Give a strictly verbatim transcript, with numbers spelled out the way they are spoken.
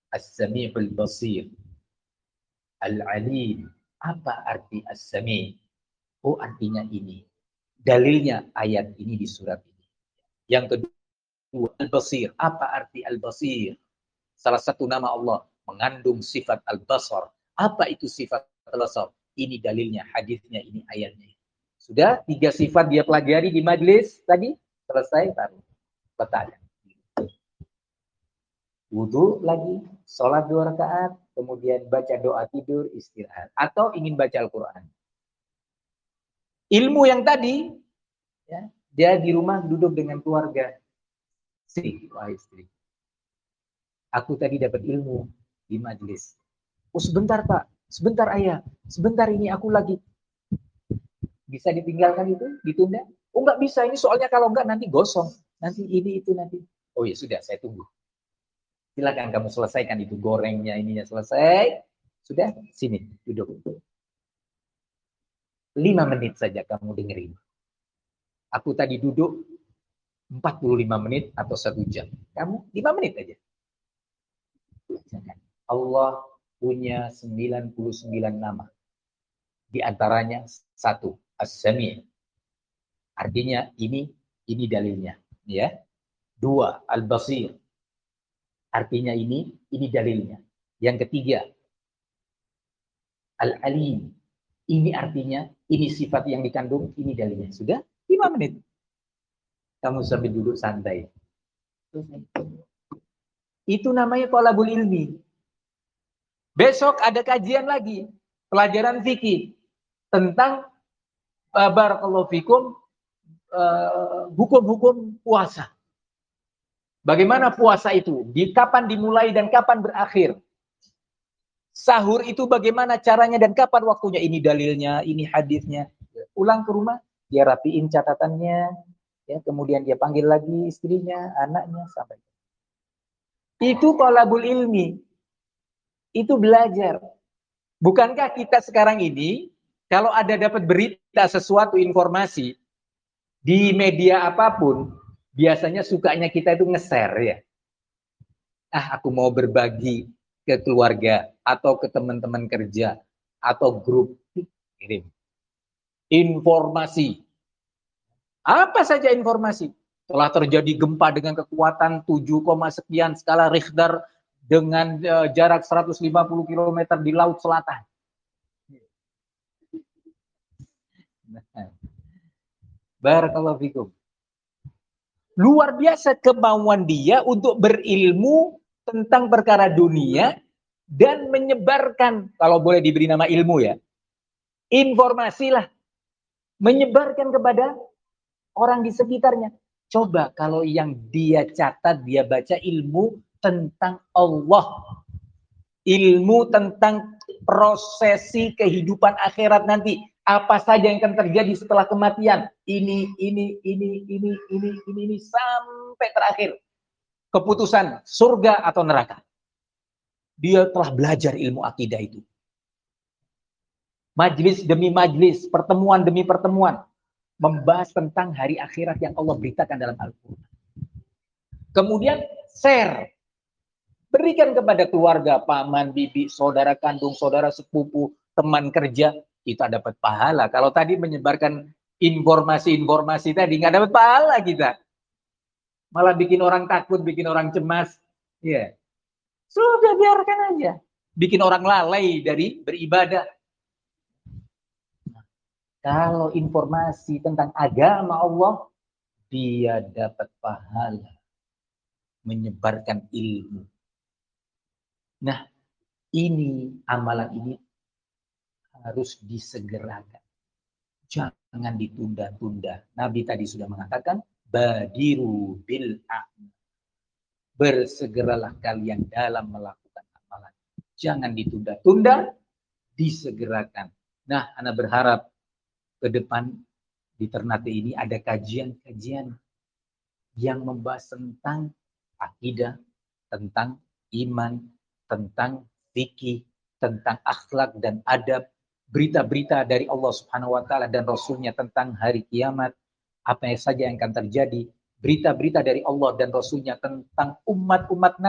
As-Sami'ul Basir, Al-Alim. Apa arti As-Sami'? Oh, artinya ini. Dalilnya ayat ini di surat ini. Yang kedua, Al-Basir. Apa arti Al-Basir? Salah satu nama Allah mengandung sifat Al-Basar. Apa itu sifat Al-Basar? Ini dalilnya, hadisnya, ini ayatnya. Sudah tiga sifat dia pelajari di majlis tadi, selesai baru bertanya. Wudu lagi, sholat dua rakaat, kemudian baca doa tidur, istirahat. Atau ingin baca Al-Quran. Ilmu yang tadi, ya, dia di rumah duduk dengan keluarga. Istri, wah istri. Aku tadi dapat ilmu di majlis. Oh sebentar Pak, sebentar Ayah, sebentar ini aku lagi. Bisa ditinggalkan itu, ditunda? Oh nggak bisa, ini soalnya kalau nggak nanti gosong. Nanti ini, itu, nanti. Oh ya sudah, saya tunggu. Silakan kamu selesaikan itu, gorengnya, ininya selesai. Sudah, sini, duduk. Lima menit saja kamu dengerin. Aku tadi duduk empat puluh lima menit atau satu jam. Kamu lima menit aja. Allah punya sembilan puluh sembilan nama. Di antaranya satu, As-Sami'. Artinya ini, ini dalilnya. Ya. Dua, Al-Basir. Artinya ini, ini dalilnya. Yang ketiga, Al-Alim. Ini artinya, ini sifat yang dikandung, ini dalilnya. Sudah lima menit. Kamu sambil duduk santai. Itu namanya thalabul ilmi. Besok ada kajian lagi. Pelajaran fikih. Tentang, uh, barakallahu fikum, uh, hukum-hukum puasa. Bagaimana puasa itu? Di kapan dimulai dan kapan berakhir? Sahur itu bagaimana caranya dan kapan waktunya? Ini dalilnya, ini hadisnya. Pulang ke rumah, dia rapiin catatannya, ya, kemudian dia panggil lagi istrinya, anaknya, sampai. Itu thalabul ilmi. Itu belajar. Bukankah kita sekarang ini, kalau ada dapat berita sesuatu informasi di media apapun, biasanya sukanya kita itu nge-share ya. Ah, aku mau berbagi ke keluarga atau ke teman-teman kerja atau grup, kirim informasi. Apa saja informasi? Telah terjadi gempa dengan kekuatan tujuh, sekian skala Richter dengan uh, jarak seratus lima puluh kilometer di Laut Selatan. Nah, barakallahu fikum. Luar biasa kemauan dia untuk berilmu tentang perkara dunia dan menyebarkan, kalau boleh diberi nama ilmu ya, informasi lah, menyebarkan kepada orang di sekitarnya. Coba kalau yang dia catat, dia baca ilmu tentang Allah, ilmu tentang prosesi kehidupan akhirat nanti, apa saja yang akan terjadi setelah kematian, ini, ini, ini, ini, ini, ini, ini, sampai terakhir keputusan surga atau neraka. Dia telah belajar ilmu akidah itu. Majlis demi majlis, pertemuan demi pertemuan, membahas tentang hari akhirat yang Allah beritakan dalam Al-Quran. Kemudian share, berikan kepada keluarga, paman, bibi, saudara kandung, saudara sepupu, teman kerja. Kita dapat pahala. Kalau tadi menyebarkan informasi-informasi tadi, nggak dapat pahala kita. Malah bikin orang takut, bikin orang cemas. Ya, yeah. Sudah biarkan aja. Bikin orang lalai dari beribadah. Nah, kalau informasi tentang agama Allah, dia dapat pahala. Menyebarkan ilmu. Nah, ini, amalan ini harus disegerakan. Jangan ditunda-tunda. Nabi tadi sudah mengatakan, badiru bil a'mal. Bersegeralah kalian dalam melakukan amalan. Jangan ditunda-tunda, disegerakan. Nah, Ana berharap ke depan di Ternate ini ada kajian-kajian yang membahas tentang akidah, tentang iman, tentang fikih, tentang akhlak dan adab, berita-berita dari Allah Subhanahu wa taala dan Rasulnya tentang hari kiamat, apa saja yang akan terjadi, berita-berita dari Allah dan Rasulnya tentang umat-umat